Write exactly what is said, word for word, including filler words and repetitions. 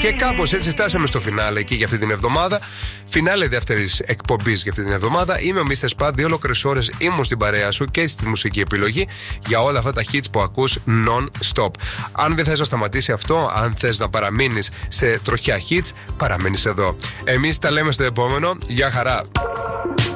Και κάπως έτσι φτάσαμε στο φινάλε εκεί για αυτή την εβδομάδα. Φινάλε δεύτερης εκπομπής για αυτή την εβδομάδα. Είμαι ο μίστερ Spad. Δύο ολόκληρες ώρες ήμουν στην παρέα σου και στη μουσική επιλογή για όλα αυτά τα hits που ακούς non-stop. Αν δεν θες να σταματήσει αυτό, αν θες να παραμείνεις σε τροχιά hits, παραμείνεις εδώ. Εμείς τα λέμε στο επόμενο. Γεια χαρά.